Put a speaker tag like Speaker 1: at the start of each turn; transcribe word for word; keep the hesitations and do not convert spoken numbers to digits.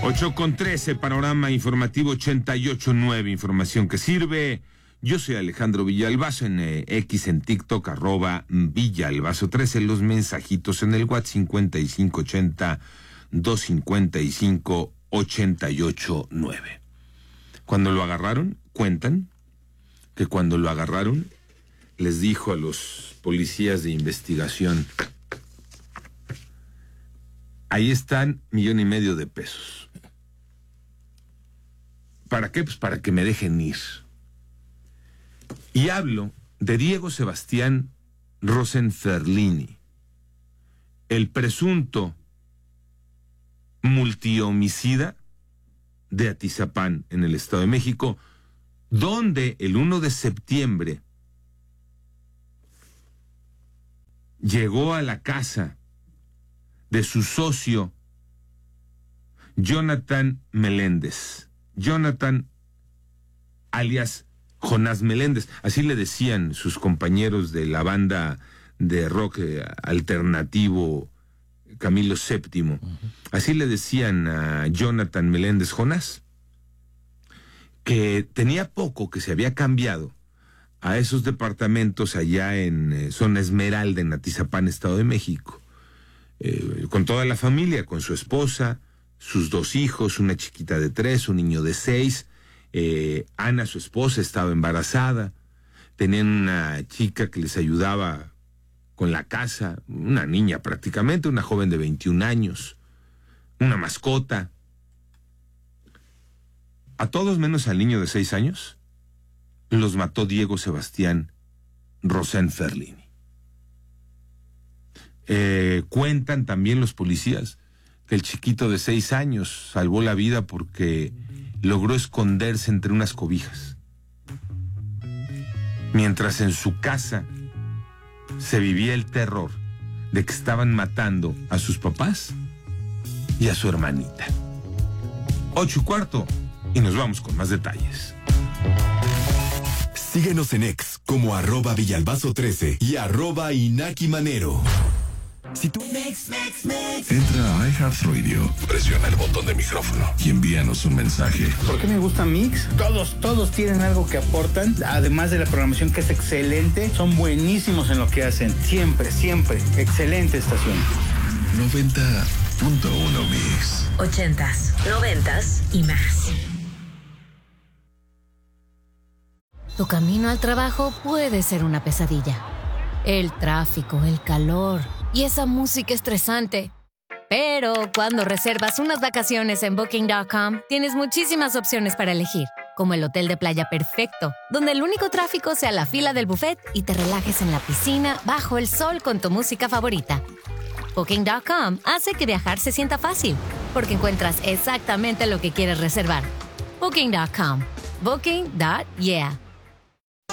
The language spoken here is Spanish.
Speaker 1: ocho con trece, panorama informativo ochenta y ocho punto nueve, información que sirve. Yo soy Alejandro Villalbazo, en eh, X, en TikTok, arroba Villalbazo trece, los mensajitos en el WhatsApp cincuenta y cinco ochenta, doscientos cincuenta y cinco, ochenta y ocho nueve. Cuando lo agarraron, cuentan que cuando lo agarraron, les dijo a los policías de investigación: ahí están millón y medio de pesos. ¿Para qué? Pues para que me dejen ir. Y hablo de Diego Sebastián Rosenferlini, el presunto multihomicida de Atizapán, en el Estado de México, donde el primero de septiembre llegó a la casa de su socio Jonathan Meléndez. Jonathan, alias Jonás Meléndez, así le decían sus compañeros de la banda de rock eh, alternativo Camilo séptimo. Uh-huh. Así le decían a Jonathan Meléndez Jonás, que tenía poco que se había cambiado a esos departamentos allá en eh, zona Esmeralda, en Atizapán, Estado de México, eh, con toda la familia, con su esposa, sus dos hijos, una chiquita de tres, un niño de seis. Eh, Ana, su esposa, estaba embarazada. Tenían una chica que les ayudaba con la casa, una niña prácticamente, una joven de veintiún años, una mascota. A todos menos al niño de seis años los mató Diego Sebastián Rosenferlini. Eh, cuentan también los policías que el chiquito de seis años salvó la vida porque logró esconderse entre unas cobijas, mientras en su casa se vivía el terror de que estaban matando a sus papás y a su hermanita. Ocho y cuarto, y nos vamos con más detalles.
Speaker 2: Síguenos en X como arroba Villalbazo trece y arroba Inaki Manero. Si tú
Speaker 3: Mix, mix, mix.
Speaker 2: entra a iHeartRadio, presiona el botón de micrófono y envíanos un mensaje.
Speaker 4: ¿Por qué me gusta Mix? Todos, todos tienen algo que aportan, además de la programación que es excelente, son buenísimos en lo que hacen, siempre, siempre, excelente estación.
Speaker 2: noventa punto uno Mix.
Speaker 3: Ochentas, noventas y más.
Speaker 5: Tu camino al trabajo puede ser una pesadilla. El tráfico, el calor y esa música estresante. Pero cuando reservas unas vacaciones en Booking punto com, tienes muchísimas opciones para elegir, como el hotel de playa perfecto, donde el único tráfico sea la fila del buffet y te relajes en la piscina bajo el sol con tu música favorita. Booking punto com hace que viajar se sienta fácil, porque encuentras exactamente lo que quieres reservar. Booking punto com. Booking. Yeah.